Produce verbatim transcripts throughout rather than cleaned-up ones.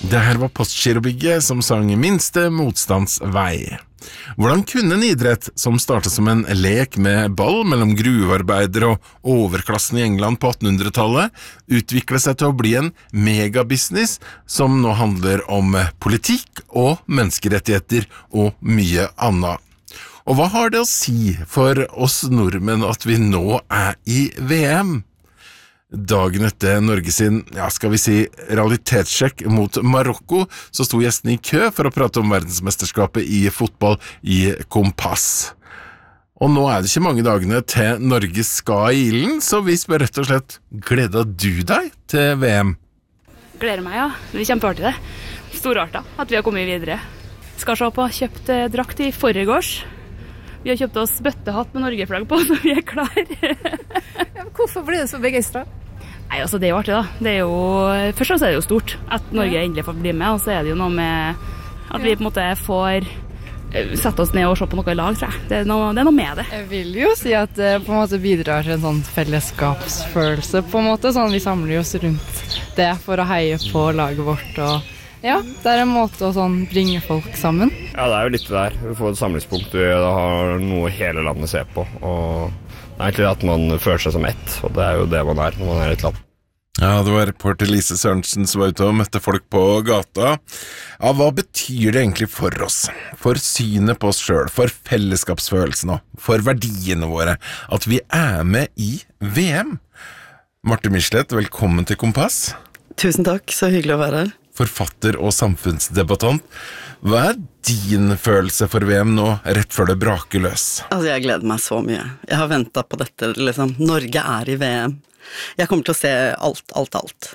Det her var Postgirobygget som sang Minste motstands vei. Hvordan kunne en idrett som startet som en lek med ball mellom gruvearbeidere og overklassen i England på attenhundretallet utvikle seg til å bli en megabusiness som nå handler om politikk og menneskerettigheter og mye annet? Og hva har det å si for oss nordmenn at vi nå er i V M? Dagen etter Norge sin, ja, skal vi si, realitetssjekk mot Marokko, så sto gjestene i kø for å prate om verdensmesterskapet i fotball i Kompass. Og nå er det ikke mange dagene til Norge skal i ilden, så vi spør rett og slett, gleder du deg til V M? Gleder meg, ja. Det er kjempeartig det. Storartet at vi har kommet videre. Skal se på, kjøpt drakt i forgårs. Vi har kjøpt oss bøttehatt med Norge-flagg på, så vi er klar. Ja, hvorfor blir du så begeistret? Nei, altså det er jo artig da. Det er jo, først og fremst er det jo stort at Norge ja. Endelig får bli med, og så er det jo noe med at vi på en måte får sette oss ned og se på noe i lag, tror jeg. Det er noe, det er noe med det. Jeg vil jo si at det på en måte bidrar til en sånn fellesskapsfølelse, på en måte. Sånn, vi samler oss rundt det for å heie på laget vårt, og ja, det er en måte å sånn bringe folk sammen. Ja, det er jo litt det der. Vi får et samlingspunkt, vi har noe hele landet ser på, og det er egentlig at man føler seg som ett, og det er jo det man er når man er et land. Ja, det var reporter Lise Sørensen som var ute og møtte folk på gata. Ja, hva betyr det egentlig for oss? For synet på oss selv, for fellesskapsfølelsen og for verdiene våre, at vi er med i V M? Marte Michelet, velkommen til Kompass. Tusen takk, så hyggelig å være her. Forfatter og samfunnsdebattant. Hva er din følelse for V M nå, rett før det braker løs? Altså, jeg gleder meg så mye. Jeg har ventet på dette, liksom. Norge er i V M. Jeg kommer til å se alt, alt, alt.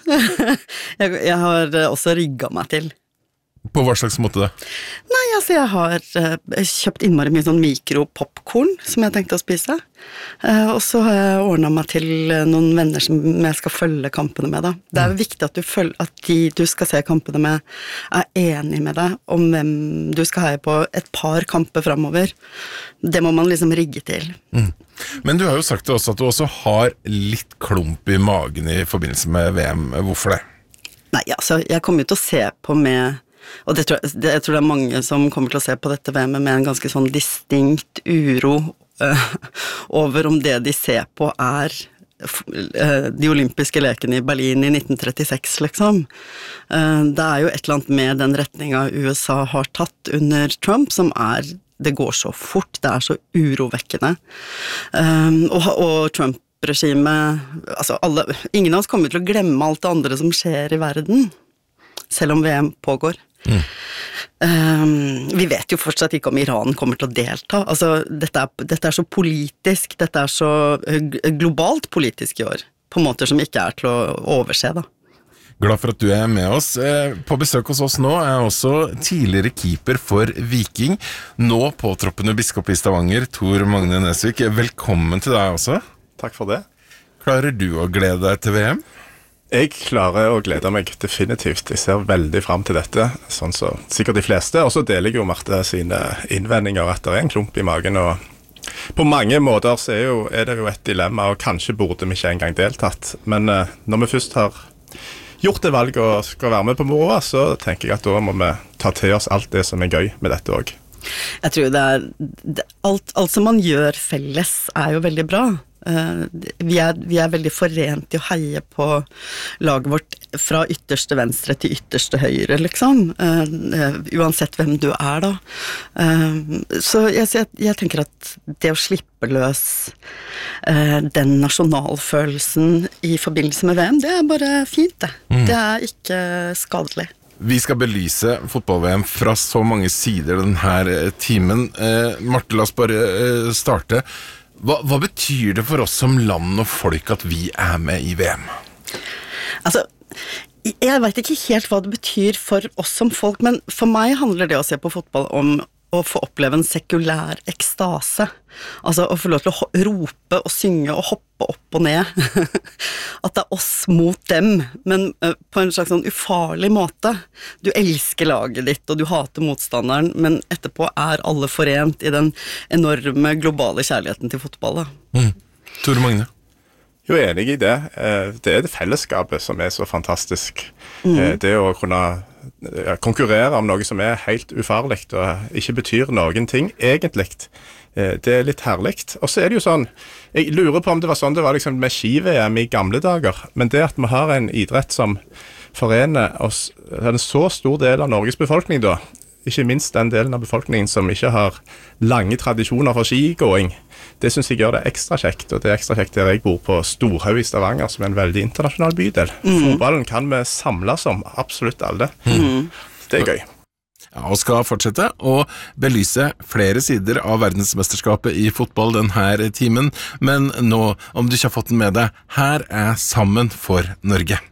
jeg, jeg har også rigget meg til. På hva slags måte det? Nei, altså jeg har uh, kjøpt innmari mye sånn mikropopcorn som jeg tenkte å spise. Uh, og så har jeg ordnet meg til noen venner som jeg skal følge kampene med da. Det er jo viktig at, du følger, at de du skal se kampene med er enig med deg om hvem du skal heie på et par kamper fremover. Det må man liksom rigge til. Mm. Men du har jo sagt også at du også har litt klump i magen i forbindelse med V M. Hvorfor det? Nei, altså jeg kommer jo til å se på med og det tror jeg, det, jeg tror det er mange som kommer til å se på dette V M med en ganske sånn distinkt uro uh, over om det de ser på er uh, de olympiske lekene i Berlin i nitten trettiseks, liksom. Uh, det er jo et eller annet med den retningen U S A har tatt under Trump som er, det går så fort, det er så urovekkende. Um, og, og Trump-regimet, altså alle, ingen av oss kommer til å glemme alt det andre som skjer i verden, selv om V M pågår. Mm. Um, vi vet jo fortsatt ikke om Iran kommer til å delta. Altså, dette er, dette er så politisk, dette er så globalt politisk i år, på måter som ikke er til å overse da. Glad for at du er med oss. På besøk hos oss nå er også tidligere keeper for Viking, nå påtroppende biskop i Stavanger, Tor Magne Nesvik. Velkommen til deg også. Takk for det. Klarer du å glede deg til V M? Jeg klarer å glede meg definitivt. Jeg ser veldig frem til dette, sånn så sikkert de fleste. Og så deler jeg jo Marte sine innvendinger at det er en klump i magen. Og på mange måter så er, jo, er det jo et dilemma, og kanskje burde vi ikke engang deltatt. Men uh, når vi først har gjort det valget og skal være med på moroa, så tenker jeg at da må vi ta til oss alt det som er gøy med dette også. Jeg tror det er, det, alt, alt som man gjør felles er jo veldig bra. Uh, vi, er, vi er veldig forent i å heie på laget vårt fra ytterste venstre til ytterste høyre, liksom. Uh, uh, uansett hvem du er da. Uh, så jeg, jeg, jeg tenker at det å slippe løs uh, den nasjonalfølelsen i forbindelse med V M, det er bare fint det. Mm. Det er ikke skadelig. Vi skal belyse fotball-V M fra så mange sider denne timen. Uh, Marte, la oss bare uh, starte. Hva, hva betyr det for oss som land og folk at vi er med i V M? Altså, jeg vet ikke helt hva det betyr for oss som folk, men for meg handler det å se på fotball om å få oppleve en sekulær ekstase. Altså å få lov til å rope og synge og hoppe opp og ned. At det er oss mot dem, men på en slags sånn ufarlig måte. Du elsker laget ditt, og du hater motstanderen, men etterpå er alle forent i den enorme globale kjærligheten til fotball. Mm. Tor Magne? Jo, jeg er enig i det. Det er det fellesskapet som er så fantastisk. Mm. Det å kunne konkurrere om noe som er helt ufarlig og ikke betyr noen ting, egentlig. Det er litt herlig. Og så er det jo sånn, jeg lurer på om det var sånn det var liksom med ski-V M i gamle dager, men det at vi har en idrett som forener oss, en så stor del av Norges befolkning da, ikke minst den delen av befolkningen som ikke har lange tradisjoner for skigåing, det synes jeg gjør det ekstra kjekt, og det er ekstra kjekt der jeg bor på Storhaug i Stavanger, som er en veldig internasjonal bydel. Mm. Fotballen kan vi samles om, absolutt alle. Mm. Det er gøy. Ja, og skal fortsette å belyse flere sider av verdensmesterskapet i fotball denne timen, men nå, om du ikke har fått den med deg, her er Sammen for Norge.